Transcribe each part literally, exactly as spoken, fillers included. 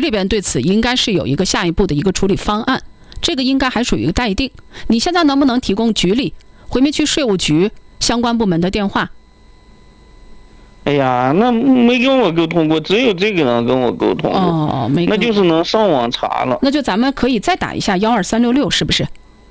里边对此应该是有一个下一步的一个处理方案，这个应该还属于待定。你现在能不能提供局里回民区税务局相关部门的电话？ 哎呀，那没跟我沟通过，只有这个人跟我沟通过。 哦，没， 那就是能上网查了。 那就咱们可以再打一下幺二三六六，是不是？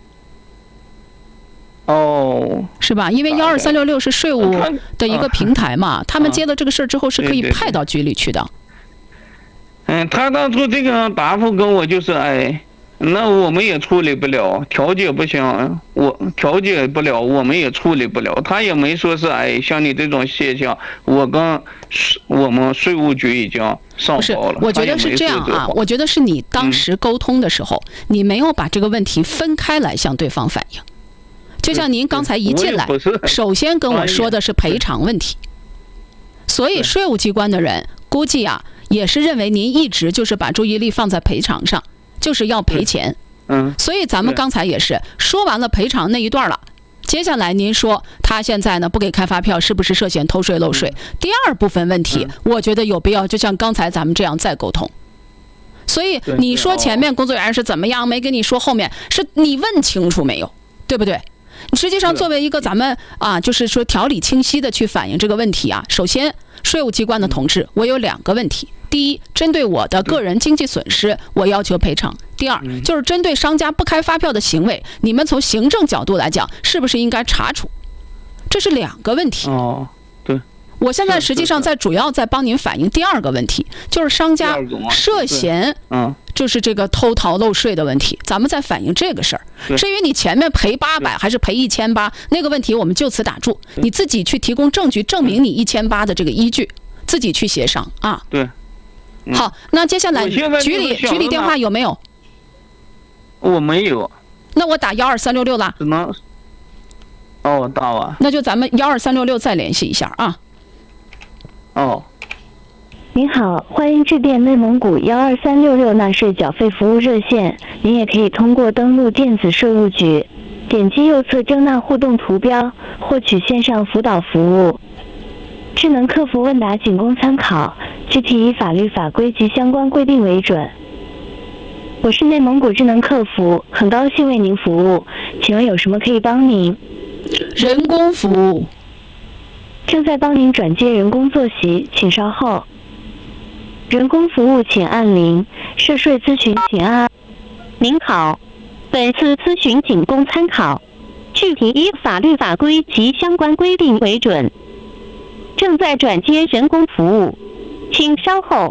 哦， 是吧？因为幺二三六六是税务的一个平台嘛，他们接了这个事儿之后是可以派到局里去的。 嗯，他当初这个答复跟我就是，哎，那我们也处理不了，调解不行，我调解不了，我们也处理不了。他也没说是，哎，像你这种现象，我跟我们税务局已经上报了。 不是，我觉得是这样啊，我觉得是你当时沟通的时候，嗯、你没有把这个问题分开来向对方反映。就像您刚才一进来，首先跟我说的是赔偿问题，所以税务机关的人估计啊，也是认为您一直就是把注意力放在赔偿上，就是要赔钱。 嗯， 所以咱们刚才也是说完了赔偿那一段了，接下来您说他现在呢不给开发票，是不是涉嫌偷税漏税？第二部分问题，我觉得有必要就像刚才咱们这样再沟通。所以你说前面工作人员是怎么样，没跟你说后面，是你问清楚没有，对不对？实际上作为一个咱们啊就是说条理清晰的去反映这个问题啊，首先税务机关的同志，我有两个问题。第一，针对我的个人经济损失，我要求赔偿。第二，就是针对商家不开发票的行为，你们从行政角度来讲，是不是应该查处？这是两个问题。 哦，对。 我现在实际上在主要在帮您反映第二个问题，就是商家涉嫌，嗯，就是这个偷逃漏税的问题，咱们在反映这个事儿。至于你前面赔八百还是赔一千八，那个问题我们就此打住，你自己去提供证据证明你一千八的这个依据，自己去协商啊。 对。 嗯、好，那接下来局里局里电话有没有？ 我没有。 那我打幺二三六六啦。 只能。哦，打完。 那就咱们幺二三六六再联系一下啊。 哦， 您好，欢迎致电内蒙古幺二三六六纳税缴费服务热线。您也可以通过登录电子税务局，点击右侧征纳互动图标，获取线上辅导服务。智能客服问答仅供参考，具体以法律法规及相关规定为准。我是内蒙古智能客服，很高兴为您服务，请问有什么可以帮您？ 人工服务。 正在帮您转接人工坐席，请稍后。人工服务请按零，涉税咨询请按二。您好，本次咨询仅供参考，具体以法律法规及相关规定为准。正在转接人工服务，请稍后。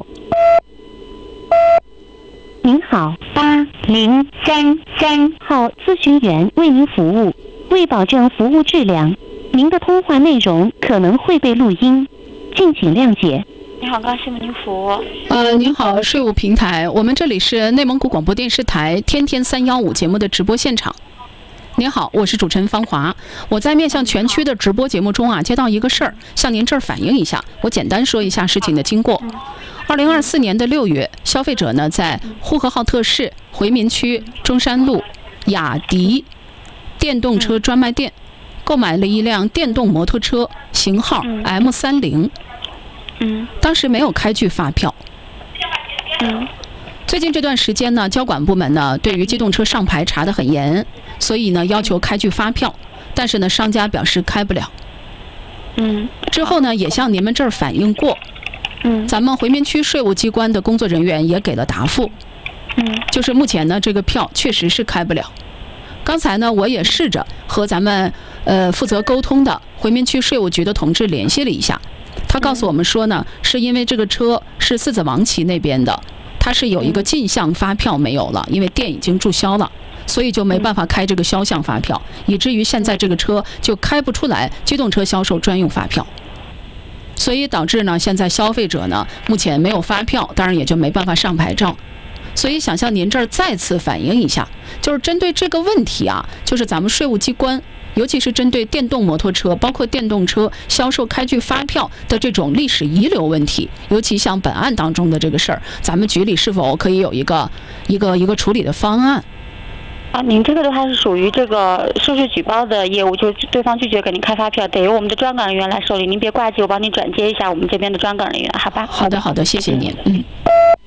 您好，八零三三号咨询员为您服务，为保证服务质量，您的通话内容可能会被录音，敬请谅解。 你好，高兴为您服务。 呃，您好，税务平台，我们这里是内蒙古广播电视台天天三幺五节目的直播现场。您好，我是主持人方华。我在面向全区的直播节目中啊，接到一个事儿，向您这儿反映一下。我简单说一下事情的经过。二零二四年的六月，消费者呢在呼和浩特市回民区中山路雅迪电动车专卖店购买了一辆电动摩托车，型号 M 三零。 嗯， 当时没有开具发票。 嗯。 最近这段时间呢，交管部门呢对于机动车上牌查得很严，所以呢要求开具发票，但是呢商家表示开不了。 嗯。 之后呢也向你们这儿反映过。 嗯。 咱们回民区税务机关的工作人员也给了答复。 嗯。 就是目前呢这个票确实是开不了。刚才呢我也试着和咱们呃负责沟通的回民区税务局的同志联系了一下，他告诉我们说呢，是因为这个车是四子王旗那边的。它是有一个进项发票没有了，因为店已经注销了，所以就没办法开这个销项发票，以至于现在这个车就开不出来机动车销售专用发票，所以导致呢现在消费者呢目前没有发票，当然也就没办法上牌照。所以想向您这儿再次反映一下，就是针对这个问题啊，就是咱们税务机关尤其是针对电动摩托车，包括电动车销售开具发票的这种历史遗留问题，尤其像本案当中的这个事儿，咱们局里是否可以有一个一个一个处理的方案？ 啊，您这个的话是属于这个收税举报的业务，就对方拒绝给您开发票，得由我们的专岗人员来受理。您别挂机，我帮您转接一下我们这边的专岗人员，好吧？ 好的，好的，谢谢您。嗯。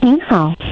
您好。